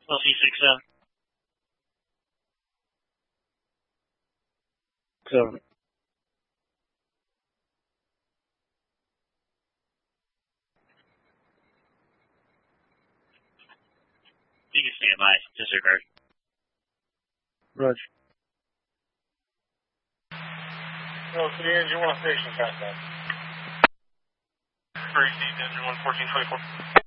We'll see 6-7. So. You can stand by. Disregard. Roger. Go to the engine 1 station, past that. Receive engine 1 1424.